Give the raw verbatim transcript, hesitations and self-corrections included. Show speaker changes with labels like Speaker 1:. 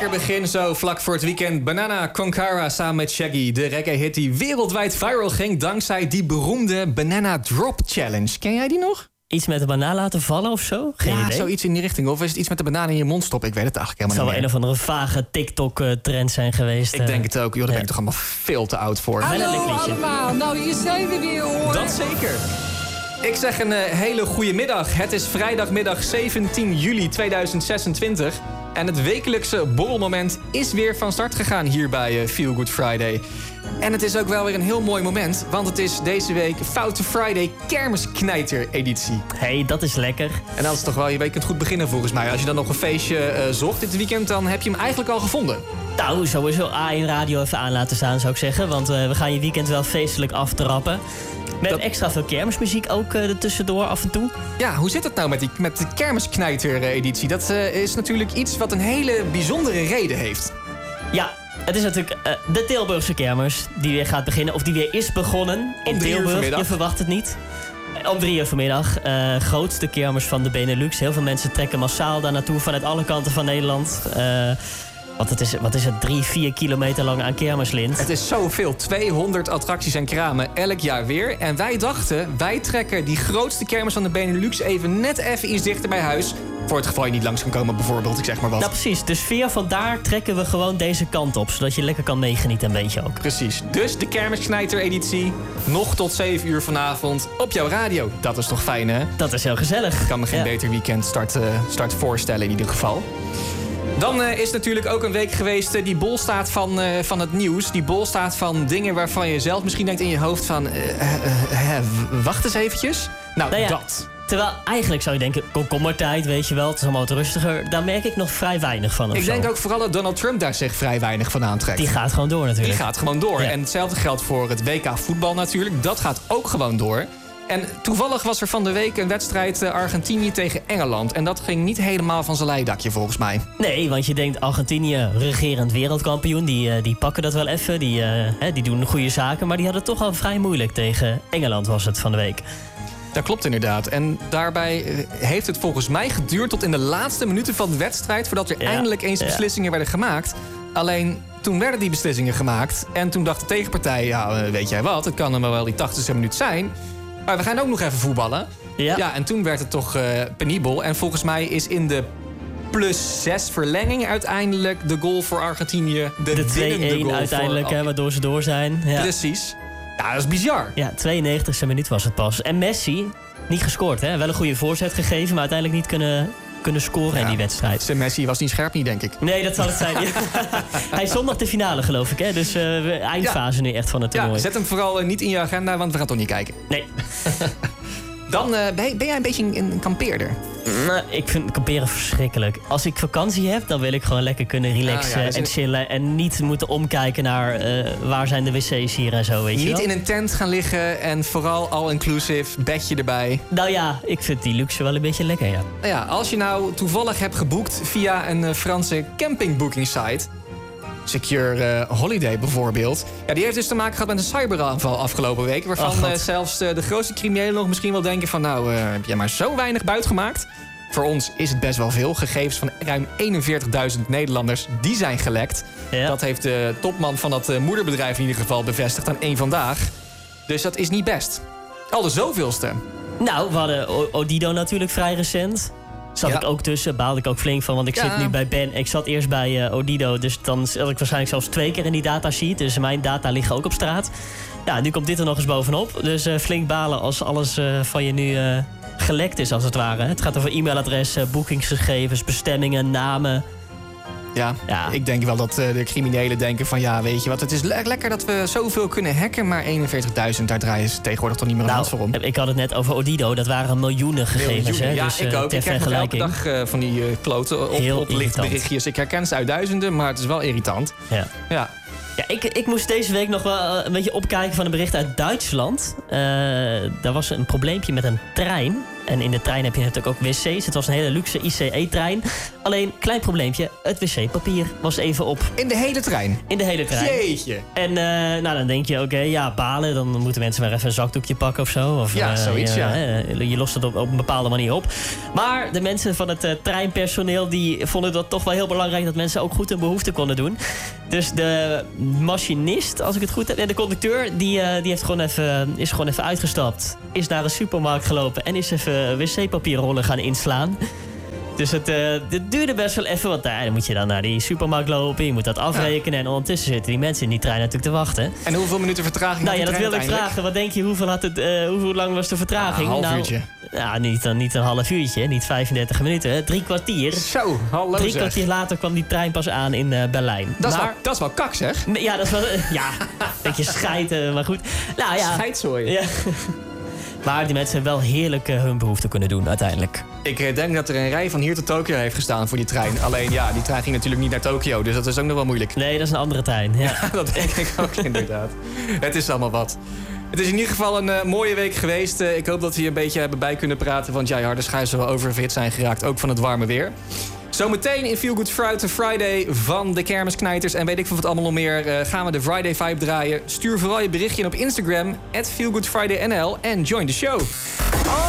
Speaker 1: Lekker begin zo vlak voor het weekend. Banana Con Cara samen met Shaggy. De reggae-hit die wereldwijd viral ging dankzij die beroemde Banana Drop Challenge. Ken jij die nog?
Speaker 2: Iets met de banaan laten vallen of zo? Geen
Speaker 1: ja,
Speaker 2: idee.
Speaker 1: zoiets in die richting. Of is het iets met de banaan in je mond stoppen? Ik weet het eigenlijk helemaal
Speaker 2: niet meer. Het zou wel een of andere vage TikTok-trend zijn geweest.
Speaker 1: Ik denk het ook. Joh, daar ben ik toch allemaal veel te oud voor.
Speaker 3: Hallo allemaal, nou hier zijn we weer hoor.
Speaker 1: Dat zeker. Ik zeg een uh, hele goede middag. Het is vrijdagmiddag zeventien juli tweeduizend zesentwintig. En het wekelijkse borrelmoment is weer van start gegaan hier bij uh, Feel Good Friday. En het is ook wel weer een heel mooi moment, want het is deze week Foute Friday Kermisknijter editie.
Speaker 2: Hé, hey, dat is lekker.
Speaker 1: En dat is toch wel, je week kunt goed beginnen volgens mij. Als je dan nog een feestje uh, zocht dit weekend, dan heb je hem eigenlijk al gevonden.
Speaker 2: Nou, sowieso A één Radio even aan laten staan, zou ik zeggen. Want uh, we gaan je weekend wel feestelijk aftrappen. Met dat... extra veel kermismuziek ook uh, er tussendoor af en toe.
Speaker 1: Ja, hoe zit het nou met, die, met de Kermisknijter-editie? Dat uh, is natuurlijk iets wat een hele bijzondere reden heeft.
Speaker 2: Ja, het is natuurlijk uh, de Tilburgse kermis die weer gaat beginnen. Of die weer is begonnen in Tilburg. Je verwacht het niet. Om drie uur vanmiddag. Uh, grootste kermis van de Benelux. Heel veel mensen trekken massaal daar naartoe vanuit alle kanten van Nederland. Uh, Want het is, wat is het, drie, vier kilometer lang aan kermislint.
Speaker 1: Het is zoveel, tweehonderd attracties en kramen elk jaar weer. En wij dachten, wij trekken die grootste kermis van de Benelux even net even iets dichter bij huis. Voor het geval je niet langs kan komen bijvoorbeeld, ik zeg maar wat.
Speaker 2: Nou precies, dus via vandaar trekken we gewoon deze kant op. Zodat je lekker kan meegenieten een beetje ook.
Speaker 1: Precies, dus de Kermisknijter-editie. Nog tot zeven uur vanavond op jouw radio. Dat is toch fijn, hè?
Speaker 2: Dat is heel gezellig.
Speaker 1: Ik kan me geen
Speaker 2: ja.
Speaker 1: beter weekend start, uh, start voorstellen in ieder geval. Dan uh, is natuurlijk ook een week geweest uh, die bol staat van, uh, van het nieuws. Die bol staat van dingen waarvan je zelf misschien denkt in je hoofd van... Uh, uh, uh, wacht eens eventjes. Nou, nou ja, dat.
Speaker 2: Terwijl eigenlijk zou je denken, komkommertijd, weet je wel, het is allemaal wat rustiger. Daar merk ik nog vrij weinig van.
Speaker 1: Ik
Speaker 2: zo.
Speaker 1: denk ook vooral dat Donald Trump daar zich vrij weinig van aantrekt.
Speaker 2: Die gaat gewoon door natuurlijk.
Speaker 1: Die gaat gewoon door. Ja. En hetzelfde geldt voor het W K voetbal natuurlijk. Dat gaat ook gewoon door. En toevallig was er van de week een wedstrijd uh, Argentinië tegen Engeland. En dat ging niet helemaal van zijn leidakje volgens mij.
Speaker 2: Nee, want je denkt Argentinië, regerend wereldkampioen, die, uh, die pakken dat wel even. Die, uh, hè, die doen goede zaken, maar die hadden het toch al vrij moeilijk tegen Engeland was het van de week.
Speaker 1: Dat klopt inderdaad. En daarbij heeft het volgens mij geduurd tot in de laatste minuten van de wedstrijd... voordat er ja, eindelijk eens beslissingen ja. werden gemaakt. Alleen toen werden die beslissingen gemaakt. En toen dacht de tegenpartij, ja, weet jij wat, het kan dan wel die tachtigste minuut zijn... maar we gaan ook nog even voetballen. Ja, ja en toen werd het toch uh, penibel. En volgens mij is in de plus zes verlenging uiteindelijk de goal voor Argentinië. De,
Speaker 2: de twee-een uiteindelijk, voor... hè, waardoor ze door zijn. Ja.
Speaker 1: Precies. Ja, dat is bizar.
Speaker 2: Ja, tweeënnegentigste minuut was het pas. En Messi, niet gescoord, hè? Wel een goede voorzet gegeven, maar uiteindelijk niet kunnen... kunnen scoren ja, in die wedstrijd.
Speaker 1: Zijn Messi was niet scherp niet, denk ik.
Speaker 2: Nee, dat zal het zijn. Hij is zondag de finale, geloof ik. Hè? Dus uh, eindfase ja. nu echt van het toernooi.
Speaker 1: Ja, zet hem vooral uh, niet in je agenda, want we gaan toch niet kijken.
Speaker 2: Nee.
Speaker 1: Dan uh, ben, ben jij een beetje een kampeerder?
Speaker 2: Nou, ik vind kamperen verschrikkelijk. Als ik vakantie heb, dan wil ik gewoon lekker kunnen relaxen ah, ja, en chillen. En niet moeten omkijken naar uh, waar zijn de wc's hier en zo, weet
Speaker 1: niet
Speaker 2: je wel?
Speaker 1: In een tent gaan liggen en vooral all-inclusive, bedje erbij.
Speaker 2: Nou ja, ik vind die luxe wel een beetje lekker, ja.
Speaker 1: Nou ja, als je nou toevallig hebt geboekt via een uh, Franse campingbooking site... Secure uh, Holiday bijvoorbeeld. Ja, die heeft dus te maken gehad met een cyberaanval afgelopen week. Waarvan oh, uh, zelfs uh, de grootste criminelen nog misschien wel denken van... nou, uh, heb jij maar zo weinig buit gemaakt? Voor ons is het best wel veel. Gegevens van ruim eenenveertigduizend Nederlanders, die zijn gelekt. Ja. Dat heeft de topman van dat uh, moederbedrijf in ieder geval bevestigd aan één Vandaag. Dus dat is niet best. Al de zoveelste.
Speaker 2: Nou, we hadden Odido natuurlijk vrij recent... Zat ja. ik ook tussen, baalde ik ook flink van. Want ik ja. zit nu bij Ben. Ik zat eerst bij uh, Odido. Dus dan zat ik waarschijnlijk zelfs twee keer in die datasheet. Dus mijn data liggen ook op straat. Ja, nu komt dit er nog eens bovenop. Dus uh, flink balen als alles uh, van je nu uh, gelekt is, als het ware. Het gaat over e-mailadressen, boekingsgegevens, bestemmingen, namen.
Speaker 1: Ja, ja, ik denk wel dat uh, de criminelen denken van... ja, weet je wat, het is le- lekker dat we zoveel kunnen hacken... maar eenenveertigduizend, daar draaien ze tegenwoordig toch niet meer een
Speaker 2: nou,
Speaker 1: hand voor om.
Speaker 2: Ik had het net over Odido, dat waren miljoenen gegevens.
Speaker 1: Miljoenen.
Speaker 2: Hè?
Speaker 1: Ja,
Speaker 2: dus,
Speaker 1: ik
Speaker 2: uh,
Speaker 1: ook. Ik krijg nog elke dag uh, van die uh, kloten op, op lichtberichtjes. Ik herken ze uit duizenden, maar het is wel irritant.
Speaker 2: Ja.
Speaker 1: Ja.
Speaker 2: Ja, ik, ik moest deze week nog wel een beetje opkijken van een bericht uit Duitsland. Uh, daar was een probleempje met een trein. En in de trein heb je natuurlijk ook wc's. Het was een hele luxe I C E-trein. Alleen, klein probleempje, het wc-papier was even op.
Speaker 1: In de hele trein?
Speaker 2: In de hele trein.
Speaker 1: Jeetje.
Speaker 2: En uh, nou, dan denk je, oké, okay, ja, balen. Dan moeten mensen maar even een zakdoekje pakken of zo. Of,
Speaker 1: ja,
Speaker 2: uh,
Speaker 1: zoiets,
Speaker 2: je,
Speaker 1: ja.
Speaker 2: Uh, je lost het op, op een bepaalde manier op. Maar de mensen van het uh, treinpersoneel... die vonden dat toch wel heel belangrijk... dat mensen ook goed hun behoefte konden doen. Dus de machinist, als ik het goed heb... en de conducteur, die, uh, die heeft gewoon even, is gewoon even uitgestapt. Is naar een supermarkt gelopen... en is even wc-papierrollen gaan inslaan. Dus het, uh, het duurde best wel even, want uh, dan moet je dan naar die supermarkt lopen. Je moet dat afrekenen. Ja. En ondertussen zitten die mensen in die trein natuurlijk te wachten.
Speaker 1: En hoeveel minuten vertraging
Speaker 2: nou,
Speaker 1: had die
Speaker 2: ja, dat
Speaker 1: trein
Speaker 2: wil ik vragen. Wat denk je, hoeveel had het, uh, hoe lang was de vertraging?
Speaker 1: Ja, een half
Speaker 2: nou,
Speaker 1: uurtje.
Speaker 2: Ja, niet, uh, niet een half uurtje, niet vijfendertig minuten. Hè. Drie kwartier.
Speaker 1: Zo, hallo
Speaker 2: Drie
Speaker 1: zeg.
Speaker 2: kwartier later kwam die trein pas aan in uh, Berlijn.
Speaker 1: Dat is,
Speaker 2: maar,
Speaker 1: wel, dat is wel kak, zeg.
Speaker 2: Ja, dat is wel... Uh, ja, een beetje scheiden, maar goed. Nou ja.
Speaker 1: Scheidzooi.
Speaker 2: Ja. Maar die mensen hebben wel heerlijk uh, hun behoefte kunnen doen uiteindelijk.
Speaker 1: Ik uh, denk dat er een rij van hier tot Tokio heeft gestaan voor die trein. Alleen ja, die trein ging natuurlijk niet naar Tokio, dus dat is ook nog wel moeilijk.
Speaker 2: Nee, dat is een andere trein. Ja,
Speaker 1: ja dat denk ik ook inderdaad. Het is allemaal wat. Het is in ieder geval een uh, mooie week geweest. Uh, ik hoop dat we hier een beetje hebben bij kunnen praten. Want ja, je harde schijf zal wel oververhit zijn geraakt, ook van het warme weer. Zometeen in Feel Good Friday van de Kermisknijters en weet ik veel wat allemaal nog meer, uh, gaan we de Friday Vibe draaien. Stuur vooral je berichtje in op Instagram, at Feel Good Friday N L en join the show.